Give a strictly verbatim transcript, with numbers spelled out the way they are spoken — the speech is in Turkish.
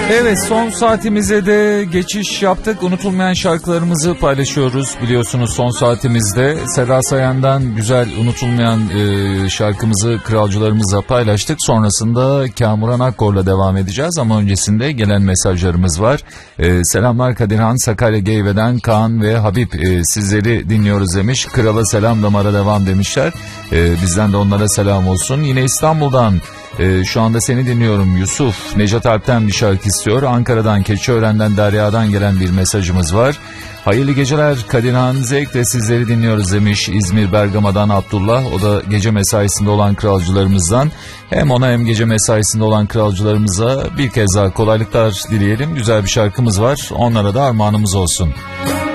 Evet, son saatimize de geçiş yaptık. Unutulmayan şarkılarımızı paylaşıyoruz. Biliyorsunuz son saatimizde Seda Sayan'dan güzel unutulmayan e, şarkımızı kralcılarımızla paylaştık. Sonrasında Kamuran Akkor'la devam edeceğiz ama öncesinde gelen mesajlarımız var. E, selamlar Kadirhan, Sakarya Geyve'den Kaan ve Habib e, sizleri dinliyoruz demiş. Krala selam, damara devam demişler. E, bizden de onlara selam olsun. Yine İstanbul'dan Ee, şu anda seni dinliyorum Yusuf. Necat Alp'ten bir şarkı istiyor. Ankara'dan, Keçiören'den, Derya'dan gelen bir mesajımız var. Hayırlı geceler Kadirhan, zevkle sizleri dinliyoruz demiş İzmir Bergama'dan Abdullah. O da gece mesaisinde olan kralcılarımızdan. Hem ona hem gece mesaisinde olan kralcılarımıza bir kez daha kolaylıklar dileyelim. Güzel bir şarkımız var. Onlara da armağanımız olsun.